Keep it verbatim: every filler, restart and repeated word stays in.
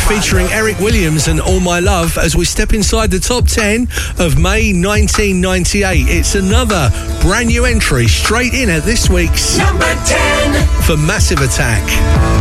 featuring Eric Williams and All My Love as we step inside the top ten of May nineteen ninety-eight. It's another brand new entry straight in at this week's number ten for Massive Attack.